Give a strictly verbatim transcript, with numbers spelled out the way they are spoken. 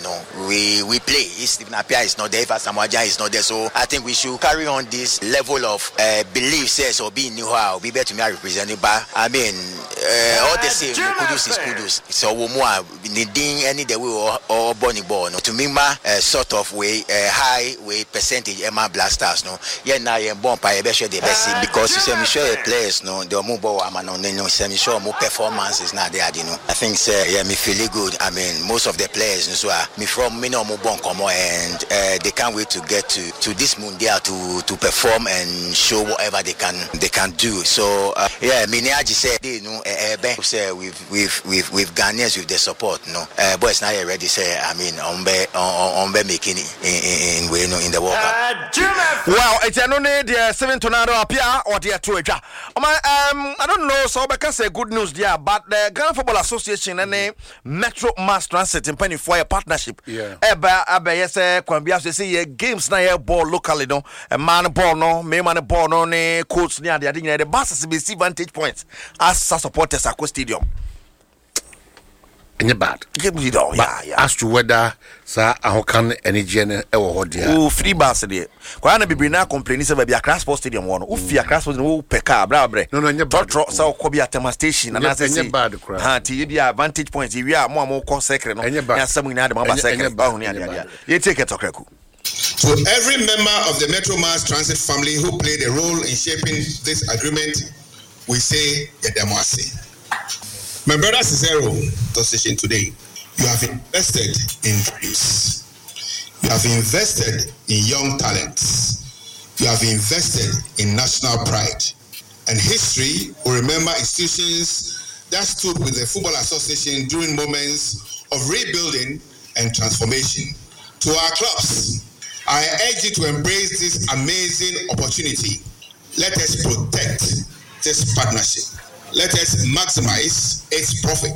no, we we play. If Stephen Appiah is not there, if Asamoah Gyan is not there, so I think we should carry on this level of uh, belief, says or being new how we better to me represented by. I mean, uh, all the same, Kudus is Kudus. So we more needing any the way or or Bonnie ball. No, to me, ma uh, sort of way uh, high way percentage Emma Blasters. No, yeah, now you're born by a better the best because you say me sure players. No, the move ball I'm on. No, say me sure more performance is not there. You know, I think say yeah, me feel good. I mean, most of the players, so uh, me from me no more born come and uh, they can't wait to get to to this mundial to to perform and show whatever they can they can do. So uh, yeah, me Niaji said you know uh, uh, say with with with with Ghanaians with the support. No, uh, boys now you ready say I mean on be on be making it in in, in, in the World Cup. Well, it's a no need the seven tornado appear or the two um I don't know so because say good news there, but the Ghana Football Association and the Metro Mass Transit in Penny for a partnership. Yeah. Eba aba yes kwambia so say games na here ball locally no a man ball no me man ball no ne coach near the ading the buses be see vantage points as supporters at stadium. Any bad. Give me though. Yeah, yeah. As to whether sir how can any gene ewo dia. Oh, free bus there. Kwa na bibiri na complain say be Accra Sports Stadium one. O fi Accra Sports no peka bra bre. No no any bad. Tro say o bi Atema station and say any bad crowd. Ha ti dia advantage points we are mo mo kon secret no. Na samu na de mo ba secret ba hu ne dia. You take it okreku. To every member of the Metro Mass Transit family who played a role in shaping this agreement, we say Yedamwasi. My brother Cicero association today, you have invested in dreams. You have invested in young talents. You have invested in national pride. And history will remember institutions that stood with the Football Association during moments of rebuilding and transformation. To our clubs, I urge you to embrace this amazing opportunity. Let us protect this partnership. Let us maximize its profit.